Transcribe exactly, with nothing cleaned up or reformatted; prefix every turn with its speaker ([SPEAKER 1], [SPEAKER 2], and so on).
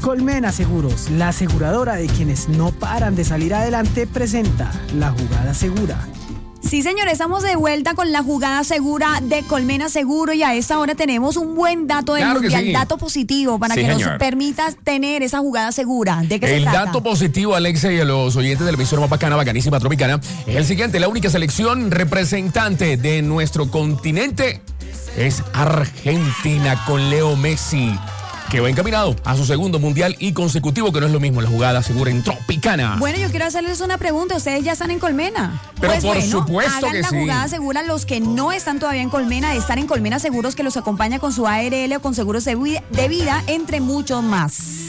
[SPEAKER 1] Colmena Seguros, la aseguradora de quienes no paran de salir adelante, presenta La Jugada Segura.
[SPEAKER 2] Sí, señores, estamos de vuelta con La Jugada Segura de Colmena Seguro y a esta hora tenemos un buen dato del
[SPEAKER 3] Claro que
[SPEAKER 2] mundial,
[SPEAKER 3] sí.
[SPEAKER 2] dato positivo para
[SPEAKER 3] Sí,
[SPEAKER 2] que
[SPEAKER 3] señor.
[SPEAKER 2] nos permitas tener esa jugada segura. ¿De qué se
[SPEAKER 3] El
[SPEAKER 2] trata?
[SPEAKER 3] dato positivo, Alexa, y a los oyentes de la emisora más bacana, bacanísima, tropicana, es el siguiente. La única selección representante de nuestro continente es Argentina con Leo Messi, que va encaminado a su segundo mundial y consecutivo, que no es lo mismo, la jugada segura en Tropicana.
[SPEAKER 2] Bueno, yo quiero hacerles una pregunta. ¿Ustedes ya están en Colmena?
[SPEAKER 3] Pero
[SPEAKER 2] Pues
[SPEAKER 3] por
[SPEAKER 2] bueno,
[SPEAKER 3] supuesto
[SPEAKER 2] hagan
[SPEAKER 3] que
[SPEAKER 2] la
[SPEAKER 3] sí.
[SPEAKER 2] jugada segura los que no están todavía en Colmena, de estar en Colmena Seguros, que los acompaña con su A R L o con seguros de vida, de vida entre muchos más.